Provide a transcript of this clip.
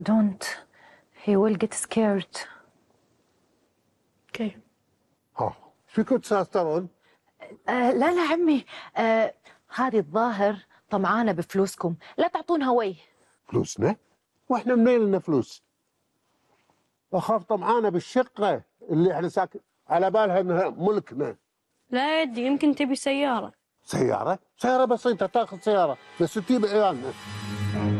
Don't. He will get scared. اوكي. ها فيكم تسافرون؟ لا لا عمي، هذه الظاهر طمعانة بفلوسكم، لا تعطونها وجه. فلوسنا؟ واحنا منين لنا فلوس؟ اخاف طمعانه بالشقه اللي احنا ساكن على بالها انها ملكنا. لا يدي، يمكن تبي سيارة. سياره؟ سياره بسيطه تاخذ سياره بس تجيب عيالنا.